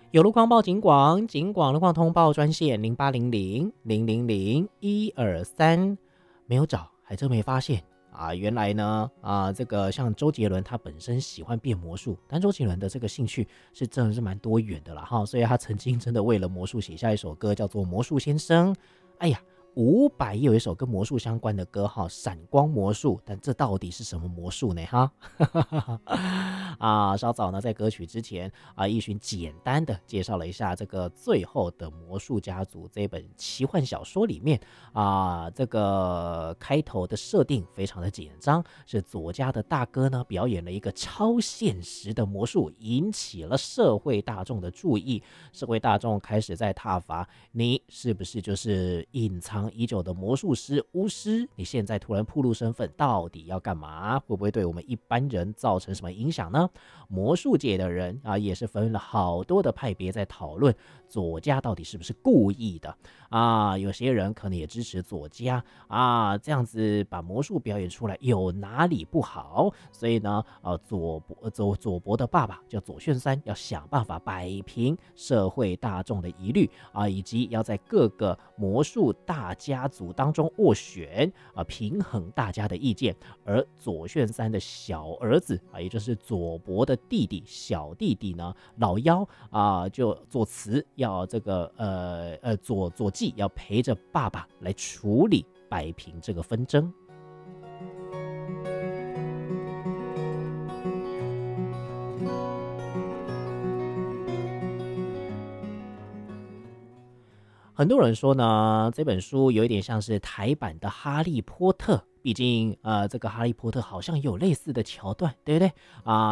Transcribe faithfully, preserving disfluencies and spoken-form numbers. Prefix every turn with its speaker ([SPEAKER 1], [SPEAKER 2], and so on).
[SPEAKER 1] 有路况报警广，警广路况通报专线零八零零零零零一二三，没有找，还真没发现啊！原来呢啊，这个像周杰伦他本身喜欢变魔术，但周杰伦的这个兴趣是真的是蛮多元的啦哈，所以他曾经真的为了魔术写下一首歌，叫做《魔术先生》。哎呀。伍佰也有一首跟魔术相关的歌哈，闪光魔术，但这到底是什么魔术呢？哈，啊，稍早呢，在歌曲之前啊，一群简单的介绍了一下这个最后的魔术家族这本奇幻小说里面啊，这个开头的设定非常的紧张，是左家的大哥呢表演了一个超现实的魔术，引起了社会大众的注意，社会大众开始在挞伐你是不是就是隐藏已久的魔术师巫师，你现在突然暴露身份，到底要干嘛？会不会对我们一般人造成什么影响呢？魔术界的人啊，也是分了好多的派别在讨论左家到底是不是故意的啊？有些人可能也支持左家啊，这样子把魔术表演出来有哪里不好？所以呢，呃，左伯左左伯的爸爸叫左炫三，要想办法摆平社会大众的疑虑啊，以及要在各个魔术大家族当中斡旋啊，平衡大家的意见。而左炫三的小儿子啊，也就是左伯的弟弟小弟弟呢，老幺啊，就作词要这个呃呃左左季要陪着爸爸来处理摆平这个纷争。很多人说呢，这本书有一点像是台版的《哈利波特》，毕竟呃，这个《哈利波特》好像有类似的桥段，对不对啊？